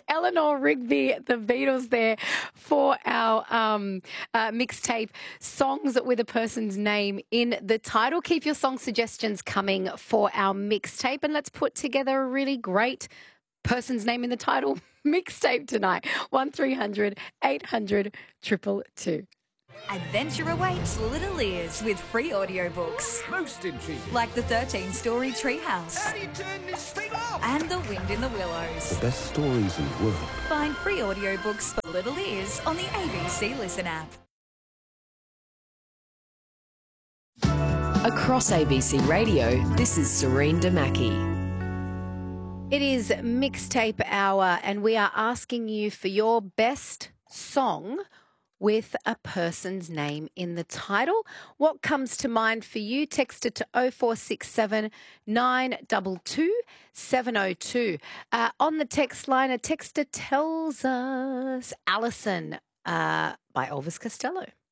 Eleanor Rigby, the Beatles there for our mixtape, songs with a person's name in the title. Keep your song suggestions coming for our mixtape, and let's put together a really great person's name in the title mixtape tonight. 1300 800 222. Adventure awaits Little Ears with free audiobooks. Most intriguing. Like the 13-story Treehouse. How do you turn this thing off? And The Wind in the Willows. The best stories in the world. Find free audiobooks for Little Ears on the ABC Listen app. Across ABC Radio, this is Serene Damaki. It is mixtape hour, and we are asking you for your best song with a person's name in the title. What comes to mind for you? Text it to 0467 922 702. On the text line, a texter tells us Alison by Elvis Costello.